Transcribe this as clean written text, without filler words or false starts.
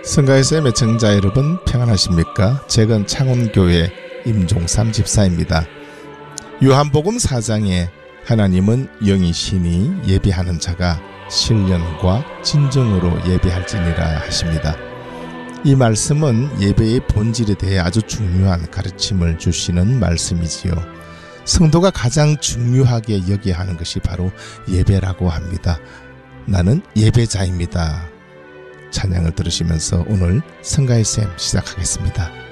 성가의쌤의 청자 여러분 평안하십니까? 제건 창원교회 임종삼 집사입니다. 요한복음 4장에 하나님은 영이시니 예배하는 자가 신령과 진정으로 예배할지니라 하십니다. 이 말씀은 예배의 본질에 대해 아주 중요한 가르침을 주시는 말씀이지요. 성도가 가장 중요하게 여겨야 하는 것이 바로 예배라고 합니다. 나는 예배자입니다. 찬양을 들으시면서 오늘 성가의쌤 시작하겠습니다.